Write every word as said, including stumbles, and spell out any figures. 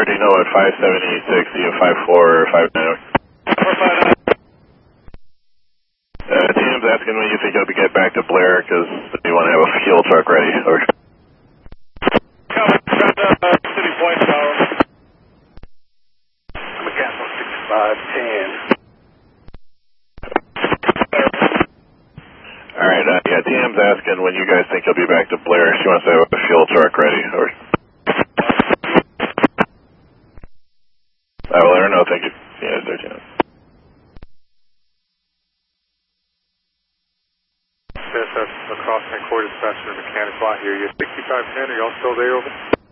already know at five seventy-six, you have five four or five nine. Uh, T M's asking when you think you'll get back to Blair, because you want to have a fuel truck ready. Or City Point Tower. Mechanical sixty-five ten. Alright, uh, yeah, T M's asking when you guys think you'll be back to Blair. She wants to have a fuel truck ready. Or I will let her know, thank you. Yeah, thirteen. Yes, that's across my quarter dispatcher mechanical. I hear you. sixty-five ten, are y'all still there? Over?